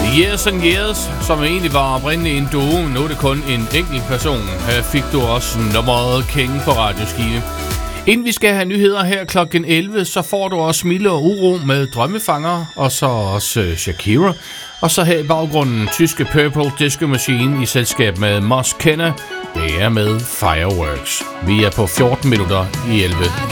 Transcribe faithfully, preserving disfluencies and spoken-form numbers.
Years and Years, som egentlig var oprindeligt en duo, men nu er det kun en enkelt person. Her fik du også nummeret King på radioskive. Inden vi skal have nyheder her klokken elleve, så får du også Mille og Uro med Drømmefanger, og så også Shakira. Og så her i baggrunden tyske Purple Disco Machine i selskab med Mos Kenner. Det er med Fireworks. Vi er på fjorten minutter i elleve.